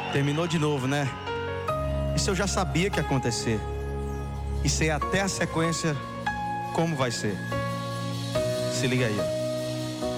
Terminou de novo, né? Isso eu já sabia que ia acontecer. E sei até a sequência como vai ser. Se liga aí, ó.